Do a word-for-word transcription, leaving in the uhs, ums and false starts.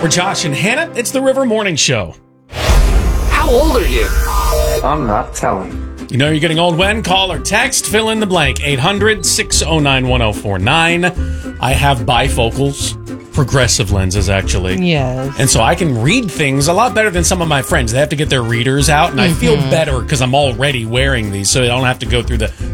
We're Josh and Hannah. It's the River Morning Show. How old are you? I'm not telling. You know you're getting old when? Call or text, fill in the blank, eight hundred, six oh nine, one oh four nine. I have bifocals, progressive lenses, actually. Yes. And so I can read things a lot better than some of my friends. They have to get their readers out, and I feel better because I'm already wearing these, so I don't have to go through the